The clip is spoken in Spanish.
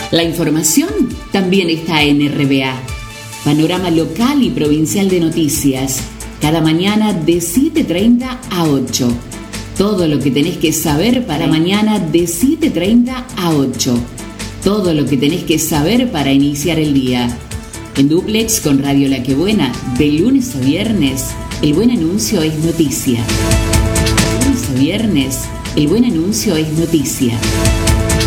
La información también está en RBA. Panorama local y provincial de noticias. Cada mañana de 7:30 a 8. Todo lo que tenés que saber para mañana de 7:30 a 8. Todo lo que tenés que saber para iniciar el día. En dúplex con Radio La Que Buena, de lunes a viernes, el buen anuncio es noticia. De lunes a viernes, el buen anuncio es noticia.